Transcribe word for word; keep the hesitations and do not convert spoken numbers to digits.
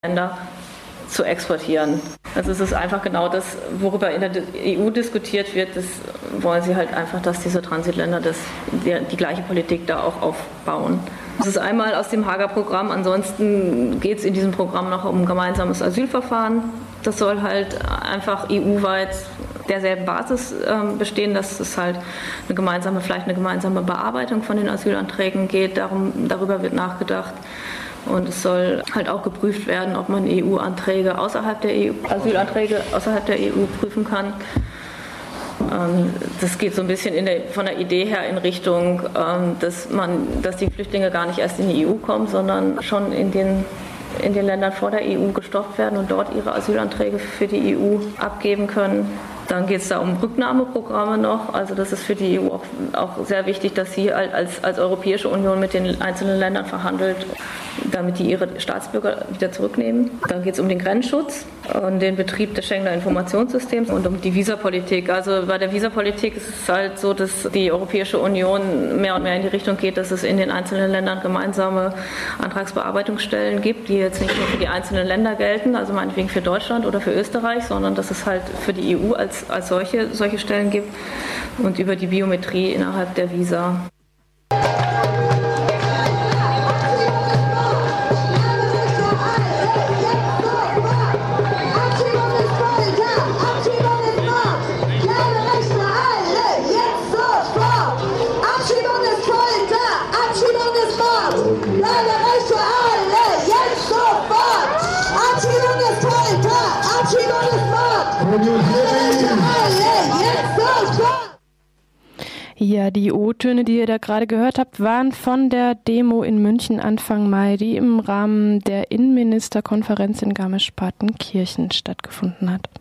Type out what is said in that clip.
Länder zu exportieren. Also es ist einfach genau das, worüber in der E U diskutiert wird. Das wollen sie halt einfach, dass diese Transitländer das, die, die gleiche Politik da auch aufbauen. Das ist einmal aus dem Haager Programm. Ansonsten geht es in diesem Programm noch um ein gemeinsames Asylverfahren. Das soll halt einfach E U-weit derselben Basis äh, bestehen, dass es halt eine gemeinsame, vielleicht eine gemeinsame Bearbeitung von den Asylanträgen geht. Darum, darüber wird nachgedacht. Und es soll halt auch geprüft werden, ob man E U-Anträge außerhalb der E U, Asylanträge außerhalb der E U prüfen kann. Ähm, das geht so ein bisschen in der, von der Idee her in Richtung, ähm, dass man, dass die Flüchtlinge gar nicht erst in die E U kommen, sondern schon in den, in den Ländern vor der E U gestoppt werden und dort ihre Asylanträge für die E U abgeben können. Dann geht es da um Rücknahmeprogramme noch. Also das ist für die E U auch, auch sehr wichtig, dass sie als, als Europäische Union mit den einzelnen Ländern verhandelt, damit die ihre Staatsbürger wieder zurücknehmen. Dann geht es um den Grenzschutz und den Betrieb des Schengener Informationssystems und um die Visapolitik. Also bei der Visapolitik ist es halt so, dass die Europäische Union mehr und mehr in die Richtung geht, dass es in den einzelnen Ländern gemeinsame Antragsbearbeitungsstellen gibt, die jetzt nicht nur für die einzelnen Länder gelten, also meinetwegen für Deutschland oder für Österreich, sondern dass es halt für die E U als, als solche, solche Stellen gibt und über die Biometrie innerhalb der Visa. Ja, die O-Töne, die ihr da gerade gehört habt, waren von der Demo in München Anfang Mai, die im Rahmen der Innenministerkonferenz in Garmisch-Partenkirchen stattgefunden hat.